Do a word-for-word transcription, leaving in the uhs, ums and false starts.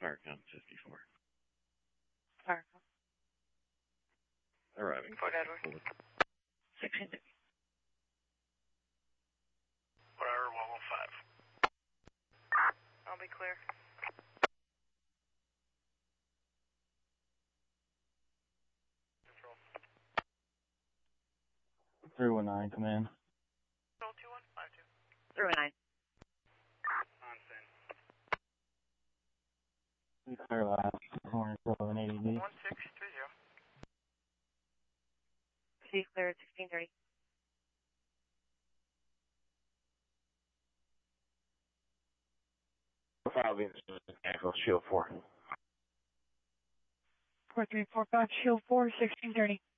Firecom fifty-four. Firecom. Arriving. Fort Edward. sixteen thirty. Fort Edward one one five. I'll be clear. Control. three one nine, command. Control two one five two. three one nine. On scene. Clear last, corner seven eighty D. one six three zero. Proceed clear at sixteen thirty. Profile Venus, Nashville, Shield four. four three four five, Shield four, sixteen thirty.